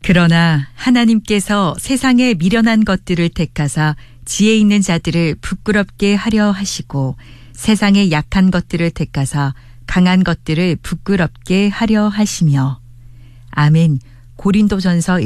그러나 하나님께서 세상에 미련한 것들을 택하사 지혜 있는 자들을 부끄럽게 하려 하시고 세상에 약한 것들을 택하사 강한 것들을 부끄럽게 하려 하시며. 아멘. 고린도전서